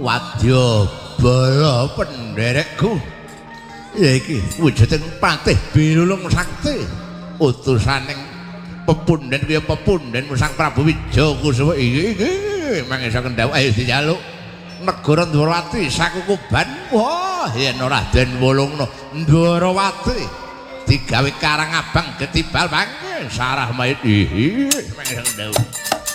wadya bala penderekku ya iki wujuding patih binulung sakti utusaning pepunden kaya pepunden Sang Prabu Wijakusuma iki mangsa kendhawu ayo dijaluk negara Ndwarawati sakukuban wah yen ora den wolungna Ndwarawati digawe karang abang getibal mangke sarah mayit mangsa kendhawu